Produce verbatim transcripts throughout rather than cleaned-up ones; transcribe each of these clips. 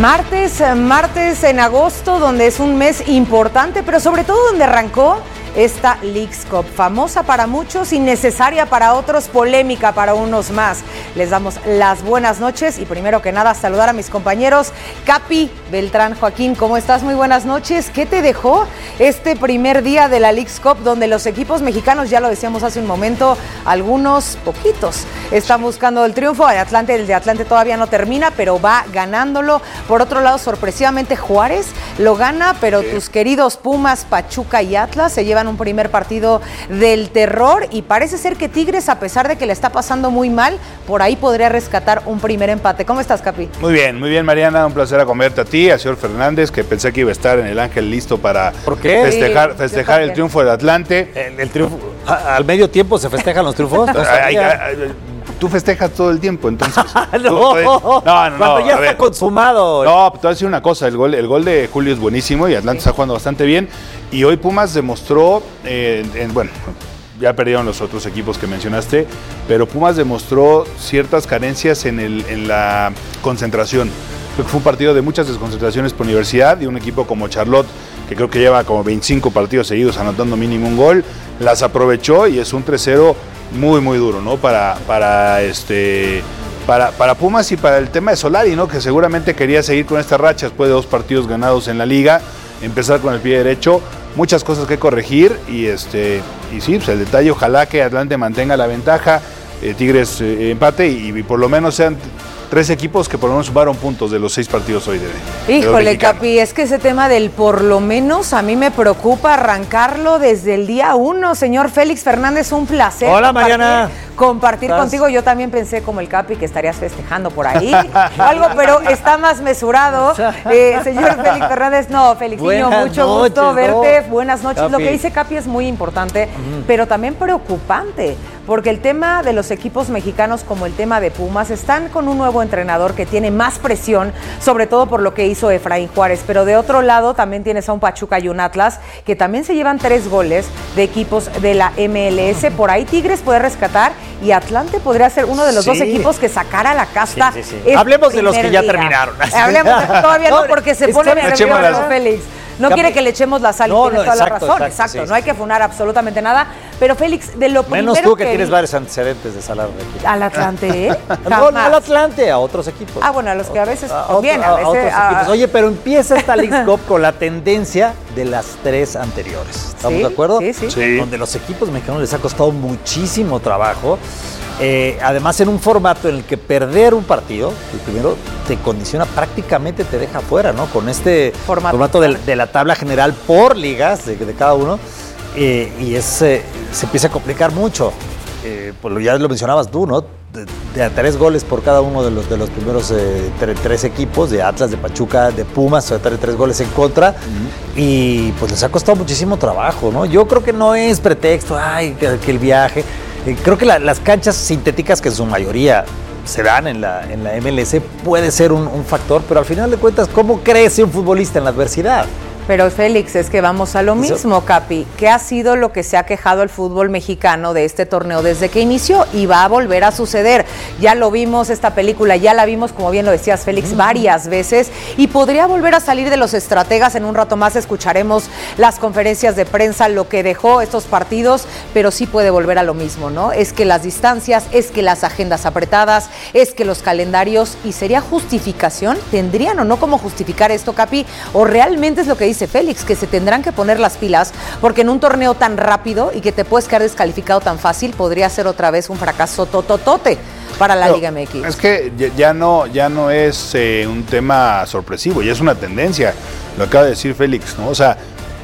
Martes, martes en agosto, donde es un mes importante, pero sobre todo donde arrancó esta Leagues Cup, famosa para muchos, innecesaria para otros, polémica para unos más. Les damos las buenas noches y primero que nada saludar a mis compañeros. Capi Beltrán, Joaquín, ¿cómo estás? Muy buenas noches. ¿Qué te dejó este primer día de la Leagues Cup, donde los equipos mexicanos, ya lo decíamos hace un momento, algunos poquitos están buscando el triunfo? El Atlante, el de Atlante todavía no termina, pero va ganándolo. Por otro lado, sorpresivamente Juárez lo gana, pero sí. Tus queridos Pumas, Pachuca y Atlas se llevan un primer partido del terror y parece ser que Tigres, a pesar de que le está pasando muy mal, por ahí podría rescatar un primer empate. ¿Cómo estás, Capi? Muy bien, muy bien, Mariana, un placer acomodarte a ti, a señor Fernández, que pensé que iba a estar en el Ángel listo para ¿Por qué? festejar, Sí, festejar el triunfo del Atlante. El, el triunfo, a, al medio tiempo se festejan los triunfos. Ay, ay, ay, tú festejas todo el tiempo, entonces. no, tú, tú, no, no, cuando no, ya está ver. consumado. No, te voy a decir una cosa, el gol, el gol de Julio es buenísimo y Atlante sí. está jugando bastante bien. Y hoy Pumas demostró, eh, en, bueno, ya perdieron los otros equipos que mencionaste, pero Pumas demostró ciertas carencias en, el, en la concentración. Creo que fue un partido de muchas desconcentraciones por universidad y un equipo como Charlotte, que creo que lleva como veinticinco partidos seguidos anotando mínimo un gol, las aprovechó y es un tres cero muy, muy duro, ¿no? Para, para, este, para, para Pumas y para el tema de Solari, ¿no? Que seguramente quería seguir con esta racha después de dos partidos ganados en la liga, empezar con el pie derecho. Muchas cosas que corregir y este y sí, pues el detalle, ojalá que Atlante mantenga la ventaja, eh, Tigres eh, empate y, y por lo menos sean tres equipos que por lo menos sumaron puntos de los seis partidos hoy de, de Híjole, Capi, es que ese tema del por lo menos a mí me preocupa arrancarlo desde el día uno. Señor Félix Fernández, un placer. Hola, compartir, Mariana. Compartir contigo. Yo también pensé, como el Capi, que estarías festejando por ahí o algo, pero está más mesurado. Eh, señor Félix Fernández, no, Félix, niño, mucho noches, gusto verte. No. Buenas noches. Capi. Lo que dice Capi es muy importante, uh-huh. pero también preocupante, porque el tema de los equipos mexicanos, como el tema de Pumas, están con un nuevo entrenador que tiene más presión, sobre todo por lo que hizo Efraín Juárez, pero de otro lado también tienes a un Pachuca y un Atlas que también se llevan tres goles de equipos de la M L S. Por ahí Tigres puede rescatar y Atlante podría ser uno de los sí. dos equipos que sacara la casta. Sí, sí, sí. Hablemos de los que ya día. terminaron. Hablemos de, todavía no, porque se pone nervioso Félix. No Capi. quiere que le echemos la sal y no, tiene no, toda exacto, la razón, exacto, exacto. Sí, no hay que funar absolutamente nada, pero Félix, de lo primero menos tú que, que tienes varios antecedentes de salar de aquí. Al Atlante, ¿eh? no, no al Atlante, a otros equipos. Ah, bueno, a los que a veces a, conviene, a, a, a veces. A otros a... Oye, pero empieza esta Leagues Cup con la tendencia de las tres anteriores. ¿Estamos ¿Sí? de acuerdo? Sí, sí, sí. Donde los equipos mexicanos les ha costado muchísimo trabajo. Eh, además, en un formato en el que perder un partido, el primero, te condiciona, prácticamente te deja fuera, ¿no? Con este formato, formato de, de la tabla general por ligas de, de cada uno, eh, y es, eh, se empieza a complicar mucho. Eh, pues ya lo mencionabas tú, ¿no? De, de a tres goles por cada uno de los, de los primeros eh, tre, tres equipos, de Atlas, de Pachuca, de Pumas, o sea, tres goles en contra, uh-huh. y pues les ha costado muchísimo trabajo, ¿no? Yo creo que no es pretexto, ay, que, que el viaje. Eh, creo que la, las canchas sintéticas, que en su mayoría se dan en la, en la M L S, puede ser un, un factor, pero al final de cuentas, ¿cómo crece un futbolista en la adversidad? Pero Félix, es que vamos a lo mismo, Eso. Capi. ¿Qué ha sido lo que se ha quejado el fútbol mexicano de este torneo desde que inició? Y va a volver a suceder. Ya lo vimos, esta película, ya la vimos, como bien lo decías, Félix, mm. varias veces. Y podría volver a salir de los estrategas. En un rato más escucharemos las conferencias de prensa, lo que dejó estos partidos, pero sí puede volver a lo mismo, ¿no? Es que las distancias, es que las agendas apretadas, es que los calendarios, ¿y sería justificación? ¿Tendrían o no cómo justificar esto, Capi? ¿O realmente es lo que dice Félix, que se tendrán que poner las pilas, porque en un torneo tan rápido y que te puedes quedar descalificado tan fácil, podría ser otra vez un fracaso tototote para la no, Liga M X? Es que ya no, ya no es eh, un tema sorpresivo, ya es una tendencia, lo acaba de decir Félix, ¿no? O sea,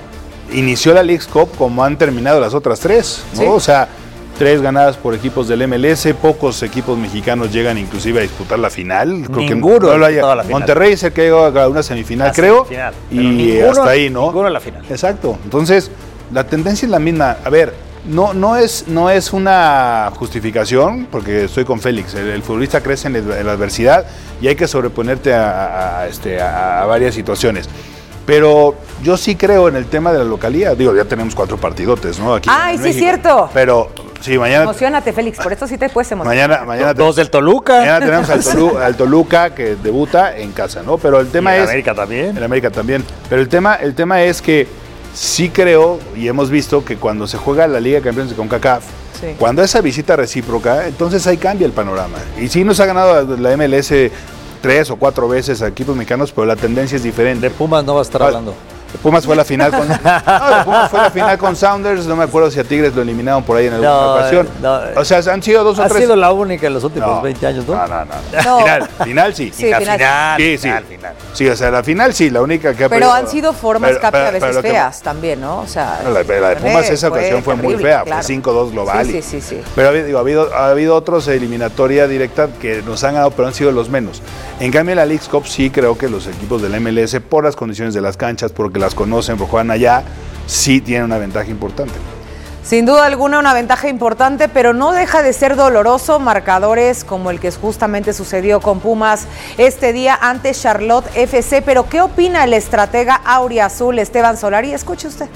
inició la Leagues Cup como han terminado las otras tres, ¿no? ¿Sí? O sea, tres ganadas por equipos del M L S, pocos equipos mexicanos llegan inclusive a disputar la final. Creo ninguno que no lo haya. La Monterrey es el que llegó a una semifinal, la creo, semifinal, y ninguno, hasta ahí, ¿no? Ninguno a la final. Exacto. Entonces, la tendencia es la misma. A ver, no, no, es, no es una justificación, porque estoy con Félix. El, el futbolista crece en la, en la adversidad y hay que sobreponerte a, a, a, este, a, a varias situaciones. Pero yo sí creo en el tema de la localía. Digo, ya tenemos cuatro partidotes, ¿no? Aquí Ay, en sí, México. Cierto. Pero Sí, mañana. Emocionate, Félix, por esto sí te puedes emocionar. Mañana, mañana Dos del Toluca. Mañana tenemos al Toluca, al Toluca que debuta en casa, ¿no? Pero el tema y en es. América también. En América también. Pero el tema, el tema es que sí creo, y hemos visto que cuando se juega la Liga de Campeones de CONCACAF, sí. cuando esa visita recíproca, entonces ahí cambia el panorama. Y sí nos ha ganado la M L S tres o cuatro veces a equipos mexicanos, pero la tendencia es diferente. De Pumas no va a estar hablando. Pumas fue a la final con no, Pumas fue a la final con Sounders, no me acuerdo si a Tigres lo eliminaron por ahí en alguna no, ocasión. No, o sea, han sido dos o ha tres. Ha sido la única en los últimos no, veinte años, ¿no? No, no, no. no. Final, final sí. Sí, la final. final, sí, final, sí. final. Sí, o sea, la final sí, la única que ha Pero han sido formas, pero, Capi, a veces pero feas que, también, ¿no? O sea, no, la, la de Pumas esa ocasión fue, fue muy fea, claro. Fue cinco dos global. Sí, sí, sí, sí. Pero digo, ha habido, ha habido otros eliminatoria directa que nos han ganado, pero han sido los menos. En cambio, en la Leagues Cup sí creo que los equipos del M L S, por las condiciones de las canchas, porque las conocen, porque juegan allá, sí tienen una ventaja importante. Sin duda alguna una ventaja importante, pero no deja de ser doloroso marcadores como el que justamente sucedió con Pumas este día ante Charlotte F C. Pero ¿qué opina el estratega auriazul Esteban Solari? Escuche usted.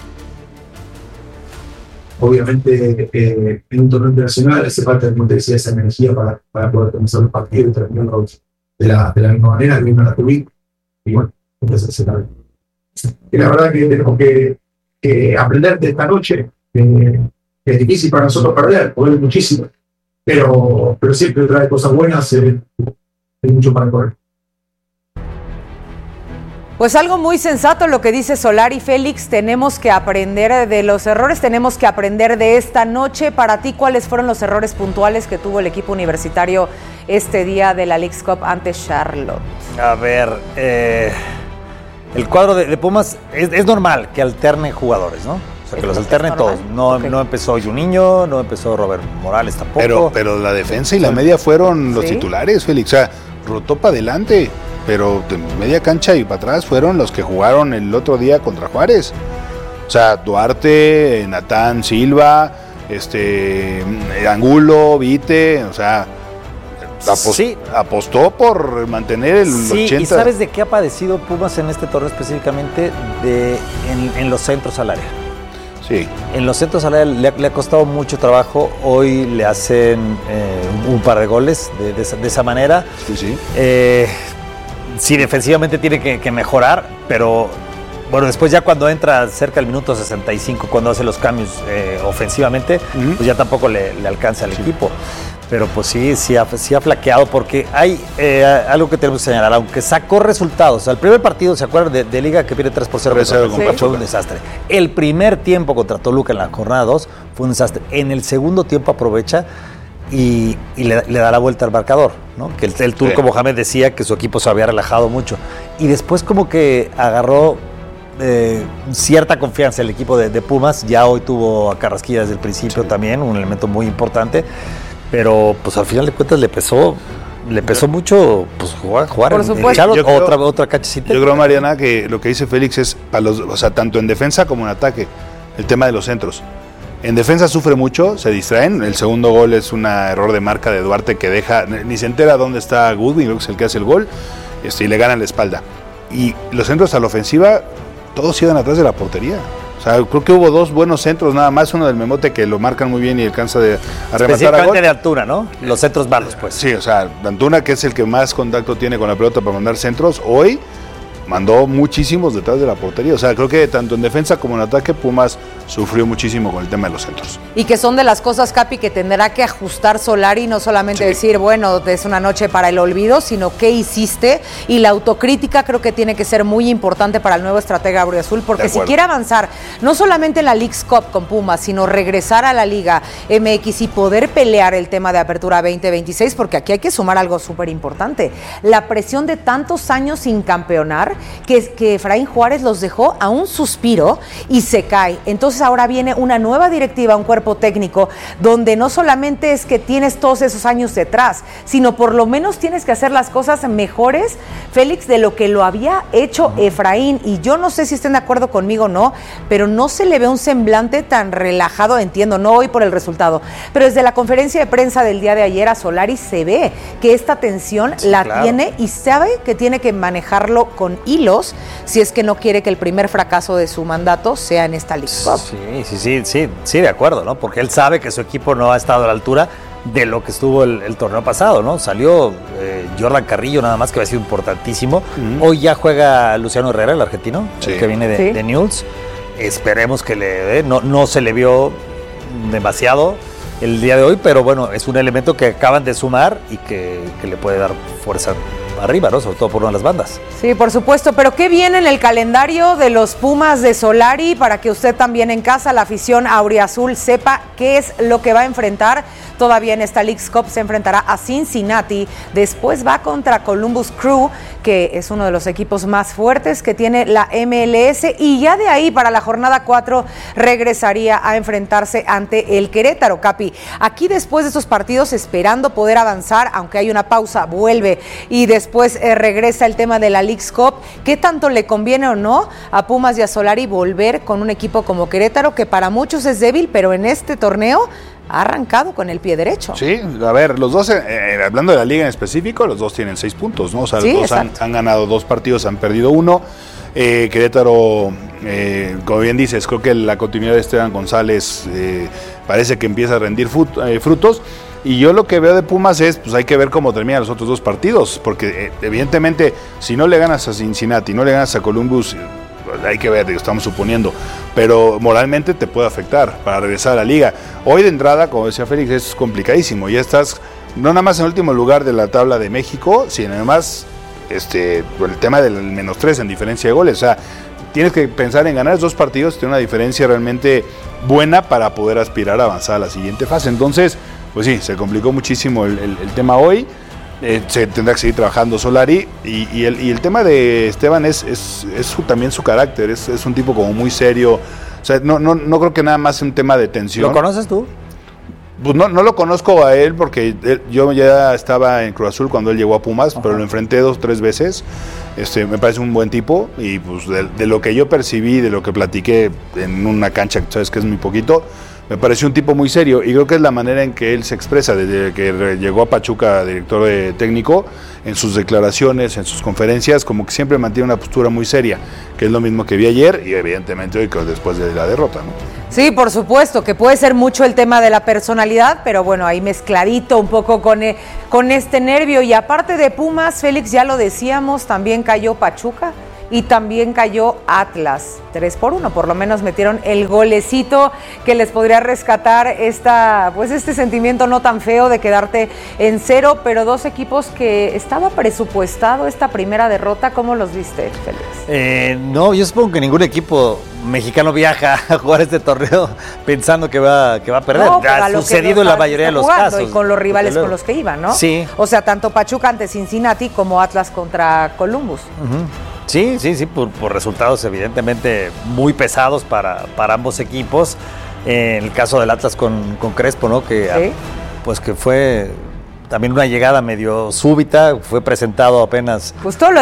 Obviamente eh, en un torneo internacional hace falta, como te decía, esa energía para, para poder comenzar los partidos y terminarlos de la, de la misma manera que una la tuvimos. Y bueno, entonces se sabe. Y la verdad que tenemos que, que aprender de esta noche. Eh, es difícil para nosotros perder, poder muchísimo, pero, pero siempre trae cosas buenas, eh, hay mucho para correr. Pues algo muy sensato lo que dice Solari. Félix, tenemos que aprender de los errores, tenemos que aprender de esta noche. Para ti, ¿cuáles fueron los errores puntuales que tuvo el equipo universitario este día de la Leagues Cup ante Charlotte? A ver, eh, el cuadro de, de Pumas es, es normal que alterne jugadores, ¿no? O sea, que los alternen todos. No, okay. no empezó Juninho, no empezó Robert Morales tampoco. Pero, pero la defensa y la media fueron los ¿sí? titulares, Félix. O sea, rotó para adelante, pero de media cancha y para atrás fueron los que jugaron el otro día contra Juárez. O sea, Duarte, Natán Silva, este, Angulo, Vite, o sea, apost- sí. apostó por mantener el sí, ochenta. ¿Y sabes de qué ha padecido Pumas en este torneo específicamente? De, en, en los centros al área. Sí. En los centros al área le, le ha costado mucho trabajo. Hoy le hacen eh, un, un par de goles de, de, esa, de esa manera. Sí, sí. Eh, sí, defensivamente tiene que, que mejorar, pero bueno, después ya cuando entra cerca del minuto sesenta y cinco, cuando hace los cambios eh, ofensivamente, uh-huh. pues ya tampoco le, le alcanza al sí. equipo. Pero pues sí, sí ha, sí ha flaqueado porque hay eh, algo que tenemos que señalar. Aunque sacó resultados, al primer partido, ¿se acuerdan de, de Liga que pierde tres por cero? Sí. Fue un desastre. El primer tiempo contra Toluca en la jornada dos fue un desastre. En el segundo tiempo aprovecha y, y le, le da la vuelta al marcador, ¿no? Que el, el turco sí. Mohamed decía que su equipo se había relajado mucho. Y después como que agarró eh, cierta confianza el equipo de, de Pumas. Ya hoy tuvo a Carrasquilla desde el principio sí. también, un elemento muy importante. Pero pues al final de cuentas le pesó, le pesó mucho pues jugar, jugar Por en, supuesto. en Charlotte, yo creo, otra, otra cancha sintética. Yo creo, Mariana, que lo que dice Félix es para los, o sea, tanto en defensa como en ataque, el tema de los centros. En defensa sufre mucho, se distraen. El segundo gol es un error de marca de Duarte que deja, ni se entera dónde está Goodwin, creo que es el que hace el gol, este, y le ganan la espalda. Y los centros a la ofensiva, todos iban atrás de la portería. O sea, creo que hubo dos buenos centros nada más, uno del Memote que lo marcan muy bien y alcanza de, a rematar a gol. de Antuna, ¿no? Los centros malos, pues. Sí, o sea, Antuna, que es el que más contacto tiene con la pelota para mandar centros, hoy mandó muchísimos detrás de la portería. O sea, creo que tanto en defensa como en ataque Pumas sufrió muchísimo con el tema de los centros. Y que son de las cosas, Capi, que tendrá que ajustar Solari, no solamente sí. decir, bueno, es una noche para el olvido, sino qué hiciste. Y la autocrítica creo que tiene que ser muy importante para el nuevo estratega auriazul, porque si quiere avanzar, no solamente en la Leagues Cup con Pumas, sino regresar a la Liga M X y poder pelear el tema de Apertura veinte veintiséis, porque aquí hay que sumar algo súper importante. La presión de tantos años sin campeonar, que, que Efraín Juárez los dejó a un suspiro y se cae. Entonces ahora viene una nueva directiva, un cuerpo técnico, donde no solamente es que tienes todos esos años detrás, sino por lo menos tienes que hacer las cosas mejores, Félix, de lo que lo había hecho Efraín. Y yo no sé si estén de acuerdo conmigo o no, pero no se le ve un semblante tan relajado, entiendo, no hoy por el resultado, pero desde la conferencia de prensa del día de ayer a Solari se ve que esta tensión sí, la claro. tiene y sabe que tiene que manejarlo con hilos si es que no quiere que el primer fracaso de su mandato sea en esta League Cup. Sí, sí, sí, sí, sí, de acuerdo, ¿no? Porque él sabe que su equipo no ha estado a la altura de lo que estuvo el, el torneo pasado, ¿no? Salió eh, Jordan Carrillo nada más, que había sido importantísimo. Uh-huh. Hoy ya juega Luciano Herrera, el argentino, sí. el que viene de, sí. de Newell's. Esperemos que le... Eh, no, no se le vio demasiado el día de hoy, pero bueno, es un elemento que acaban de sumar y que, que le puede dar fuerza arriba, ¿no? Sobre todo por una de las bandas. Sí, por supuesto, pero ¿qué viene en el calendario de los Pumas de Solari para que usted también en casa, la afición auriazul, sepa qué es lo que va a enfrentar? Todavía en esta Leagues Cup se enfrentará a Cincinnati, después va contra Columbus Crew, que es uno de los equipos más fuertes que tiene la M L S, y ya de ahí para la jornada cuatro regresaría a enfrentarse ante el Querétaro. Capi, aquí después de estos partidos, esperando poder avanzar, aunque hay una pausa, vuelve y después eh, regresa el tema de la Leagues Cup. ¿Qué tanto le conviene o no a Pumas y a Solari volver con un equipo como Querétaro, que para muchos es débil, pero en este torneo ha arrancado con el pie derecho? Sí, a ver, los dos, eh, hablando de la liga en específico, los dos tienen seis puntos, ¿no? O sea, los sí, dos han, han ganado dos partidos, han perdido uno. Eh, Querétaro, eh, como bien dices, creo que la continuidad de Esteban González eh, parece que empieza a rendir fut, eh, frutos. Y yo lo que veo de Pumas es, pues hay que ver cómo terminan los otros dos partidos, porque eh, evidentemente, si no le ganas a Cincinnati, no le ganas a Columbus, hay que ver, estamos suponiendo, pero moralmente te puede afectar para regresar a la liga. Hoy de entrada, como decía Félix, es complicadísimo, ya estás no nada más en el último lugar de la tabla de México, sino además este, el tema del menos tres en diferencia de goles, o sea, tienes que pensar en ganar dos partidos, tiene una diferencia realmente buena para poder aspirar a avanzar a la siguiente fase. Entonces, pues sí, se complicó muchísimo el, el, el tema hoy. Eh, se tendrá que seguir trabajando Solari y, y, el, y el tema de Esteban es, es, es su, también su carácter, es, es un tipo como muy serio, o sea, no, no, no creo que nada más sea un tema de tensión. ¿Lo conoces tú? Pues no, no lo conozco a él porque él, yo ya estaba en Cruz Azul cuando él llegó a Pumas, uh-huh. pero lo enfrenté dos, tres veces, este, me parece un buen tipo y pues de, de lo que yo percibí, de lo que platiqué en una cancha, sabes que es muy poquito, me pareció un tipo muy serio y creo que es la manera en que él se expresa desde que llegó a Pachuca, director de técnico, en sus declaraciones, en sus conferencias, como que siempre mantiene una postura muy seria, que es lo mismo que vi ayer y evidentemente hoy después de la derrota, ¿no? Sí, por supuesto, que puede ser mucho el tema de la personalidad, pero bueno, ahí mezcladito un poco con, eh, con este nervio. Y aparte de Pumas, Félix, ya lo decíamos, también cayó Pachuca y también cayó Atlas, tres por uno, por lo menos metieron el golecito que les podría rescatar esta, pues este sentimiento no tan feo de quedarte en cero, pero dos equipos que estaba presupuestado esta primera derrota. ¿Cómo los viste, Félix? Eh, no, yo supongo que ningún equipo mexicano viaja a jugar este torneo pensando que va, que va a perder. No, ha sucedido en la mayoría de los casos. Y con los rivales con los que iban, ¿no? Sí. O sea, tanto Pachuca ante Cincinnati como Atlas contra Columbus. Uh-huh. Sí, sí, sí, por, por resultados evidentemente muy pesados para, para ambos equipos. En el caso del Atlas con, con Crespo, ¿no? Que, ¿sí? Pues que fue también una llegada medio súbita, fue presentado apenas pues todo lo